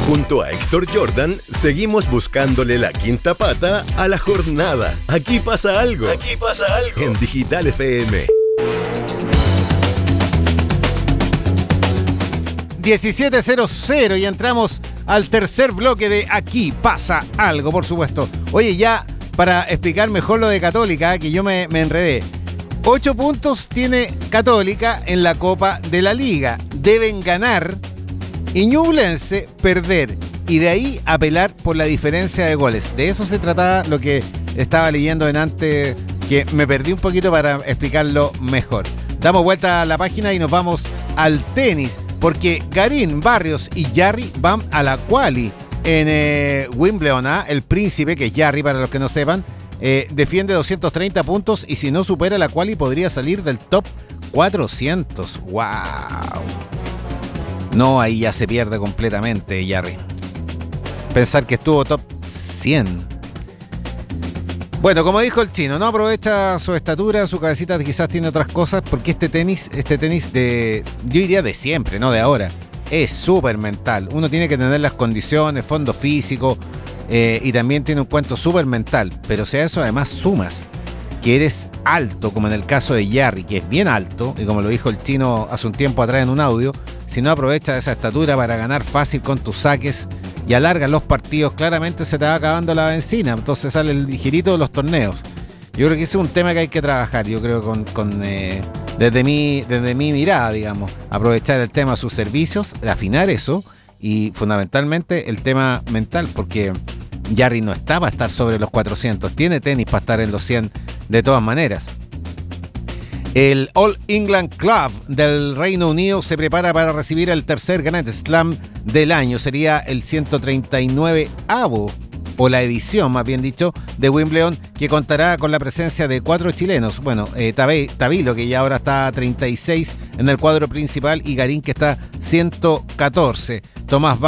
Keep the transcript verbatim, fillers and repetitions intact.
Junto a Héctor Jordan, seguimos buscándole la quinta pata a la jornada. Aquí pasa algo. Aquí pasa algo. En Digital F M. diecisiete cero cero y entramos al tercer bloque de Aquí pasa algo, por supuesto. Oye, ya para explicar mejor lo de Católica, que yo me, me enredé. Ocho puntos tiene Católica en la Copa de la Liga. Deben ganar y Ñublense perder. Y de ahí apelar por la diferencia de goles. De eso se trataba lo que estaba leyendo en antes, que me perdí un poquito para explicarlo mejor. Damos vuelta a la página y nos vamos al tenis. Porque Garín, Barrios y Jarry van a la quali en eh, Wimbledon. ¿eh? El príncipe, que es Jarry para los que no sepan, eh, defiende doscientos treinta puntos y si no supera la quali podría salir del top cuatrocientos. ¡Wow! No, ahí ya se pierde completamente Jarry. Pensar que estuvo top cien. Bueno, como dijo el chino, no aprovecha su estatura, su cabecita quizás tiene otras cosas, porque este tenis, este tenis de, yo diría de siempre, no de ahora, es súper mental. Uno tiene que tener las condiciones, fondo físico, eh, y también tiene un cuento súper mental. Pero si a eso además sumas que eres alto, como en el caso de Jarry, que es bien alto, y como lo dijo el chino hace un tiempo atrás en un audio, si no aprovechas esa estatura para ganar fácil con tus saques y alargan los partidos, claramente se te va acabando la benzina, entonces sale el girito de los torneos. Yo creo que ese es un tema que hay que trabajar, yo creo con, con eh, desde mi desde mi mirada, digamos, aprovechar el tema de sus servicios, afinar eso y fundamentalmente el tema mental, porque Jarry no está para estar sobre los cuatrocientos, tiene tenis para estar en los cien de todas maneras. El All England Club del Reino Unido se prepara para recibir el tercer Grand Slam del año. Sería el ciento treinta y nuevo, o la edición más bien dicho, de Wimbledon, que contará con la presencia de cuatro chilenos. Bueno, eh, Tabilo, que ya ahora está a treinta y seis en el cuadro principal, y Garín, que está ciento catorce. Tomás